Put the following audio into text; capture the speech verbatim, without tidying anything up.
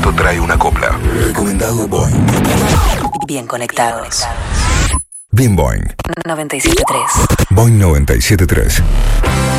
momento trae una copla. Recomendado Boing. Bien conectados. Bien Boing. noventa y siete punto tres. Boing noventa y siete punto tres.